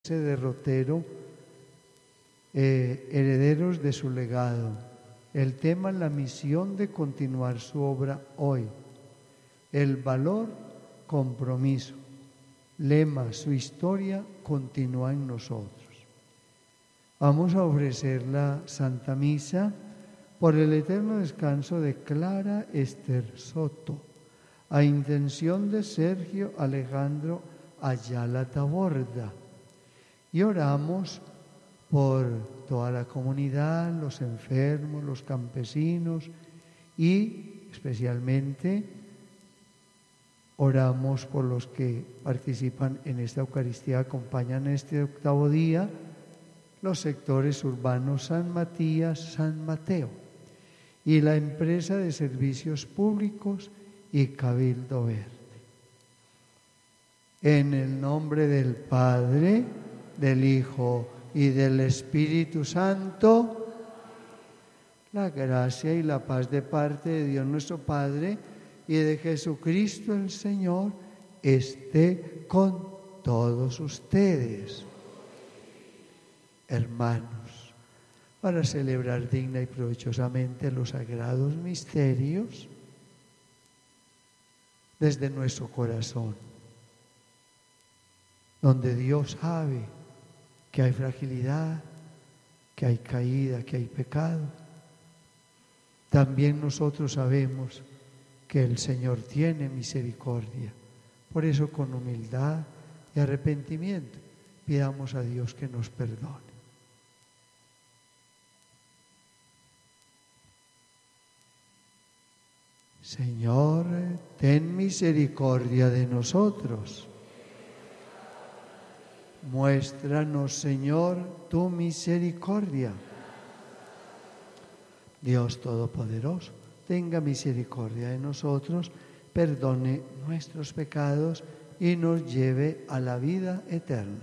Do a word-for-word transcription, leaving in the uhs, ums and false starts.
ese derrotero, eh, herederos de su legado. El tema, la misión de continuar su obra hoy. El valor, compromiso. Lema, su historia continúa en nosotros. Vamos a ofrecer la Santa Misa por el eterno descanso de Clara Esther Soto, a intención de Sergio Alejandro Ayala Taborda. Y oramos por toda la comunidad, los enfermos, los campesinos y especialmente oramos por los que participan en esta Eucaristía, acompañan este octavo día, los sectores urbanos San Matías, San Mateo y la empresa de servicios públicos y Cabildo Verde. En el nombre del Padre, del Hijo y del Espíritu Santo, la gracia y la paz de parte de Dios nuestro Padre y de Jesucristo el Señor esté con todos ustedes. Hermanos, para celebrar digna y provechosamente los sagrados misterios desde nuestro corazón, donde Dios sabe que hay fragilidad, que hay caída, que hay pecado. También nosotros sabemos que el Señor tiene misericordia. Por eso, con humildad y arrepentimiento, pidamos a Dios que nos perdone. Señor, ten misericordia de nosotros. Muéstranos, Señor, tu misericordia. Dios Todopoderoso, tenga misericordia de nosotros, perdone nuestros pecados y nos lleve a la vida eterna.